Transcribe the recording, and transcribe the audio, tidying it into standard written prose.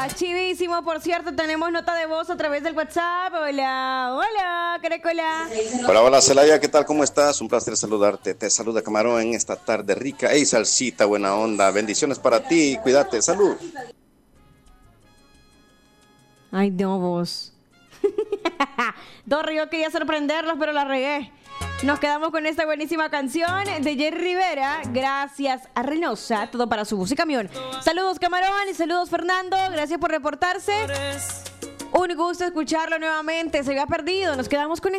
Chivísimo, por cierto, tenemos nota de voz a través del WhatsApp. Hola, Caracola. Hola, Celaya, ¿qué tal? ¿Cómo estás? Un placer saludarte. Te saluda Camarón en esta tarde rica. ¡Ey, salsita, buena onda! Bendiciones para ti, cuídate, salud. Ay, no, vos. Dorri, yo quería sorprenderlos, pero la regué. Nos quedamos con esta buenísima canción de Jerry Rivera. Gracias a Reynosa, todo para su bus y camión. Saludos, Camarón, y saludos, Fernando. Gracias por reportarse. Un gusto escucharlo nuevamente. Se había perdido. Nos quedamos con